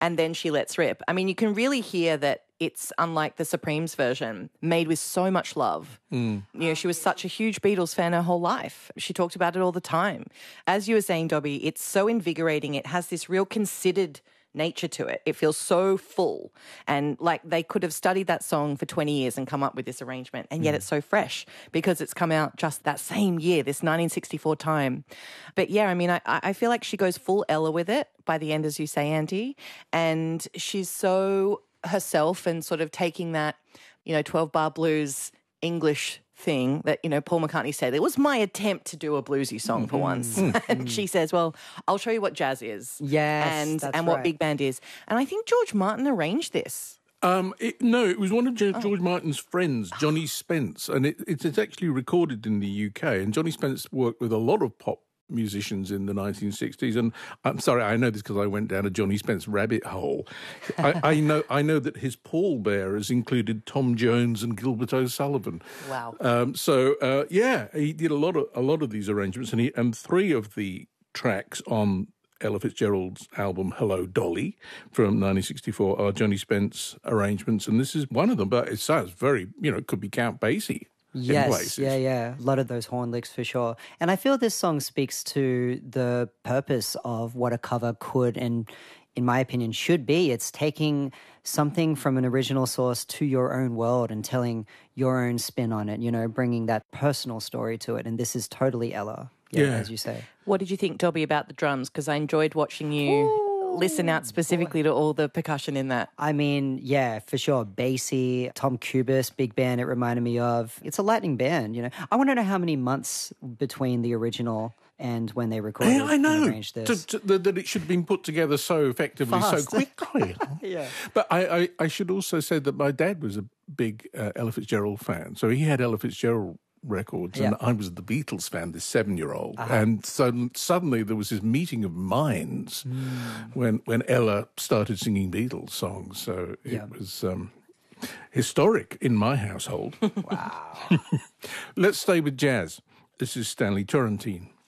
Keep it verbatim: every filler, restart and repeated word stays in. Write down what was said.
and then she lets rip. I mean, you can really hear that it's unlike the Supremes version, made with so much love. Mm. You know, she was such a huge Beatles fan her whole life. She talked about it all the time. As you were saying, Dobby, it's so invigorating. It has this real considered nature to it. It feels so full. And like they could have studied that song for twenty years and come up with this arrangement. And yet mm. it's so fresh because it's come out just that same year, this nineteen sixty-four time. But yeah, I mean, I, I feel like she goes full Ella with it by the end, as you say, Andy. And she's so herself and sort of taking that, you know, twelve bar blues English thing that, you know, Paul McCartney said, it was my attempt to do a bluesy song for once. Mm-hmm. And she says, well, I'll show you what jazz is. Yes, and that's and what right. big band is. And I think George Martin arranged this. Um, it, no, it was one of George Oh. Martin's friends, Johnny Spence, and it, it's, it's actually recorded in the U K. And Johnny Spence worked with a lot of pop musicians in the nineteen sixties. And I'm sorry, I know this because I went down a Johnny Spence rabbit hole. I, I know I know that his pallbearers included Tom Jones and Gilbert O'Sullivan. Wow. Um, so uh, yeah, he did a lot of a lot of these arrangements, and he and three of the tracks on Ella Fitzgerald's album Hello Dolly from nineteen sixty-four are Johnny Spence arrangements, and this is one of them. But it sounds very, you know, it could be Count Basie. Yes, yeah, yeah. A lot of those horn licks for sure. And I feel this song speaks to the purpose of what a cover could and, in my opinion, should be. It's taking something from an original source to your own world and telling your own spin on it, you know, bringing that personal story to it. And this is totally Ella, yeah, Yeah. as you say. What did you think, Dobby, about the drums? Because I enjoyed watching you Ooh, listen out specifically boy. to all the percussion in that. I mean, yeah, for sure. Basie, Tom Kubis, big band it reminded me of. It's a lightning band, you know. I want to know how many months between the original and when they recorded Yeah, I know and arranged this. to, to, that it should have been put together so effectively, Fast. so quickly. Yeah. But I, I, I should also say that my dad was a big uh, Ella Fitzgerald fan, so he had Ella Fitzgerald records, and Yeah. I was the Beatles fan, this seven-year-old. Uh-huh. And so suddenly there was this meeting of minds Mm. when when Ella started singing Beatles songs. So it Yeah. was um, historic in my household. Wow. Let's stay with jazz. This is Stanley Turrentine.